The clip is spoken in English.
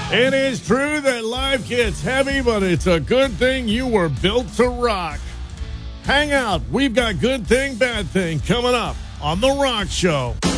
It is true that life gets heavy, but it's a good thing you were built to rock. Hang out. We've got Good Thing, Bad Thing coming up on The Rock Show.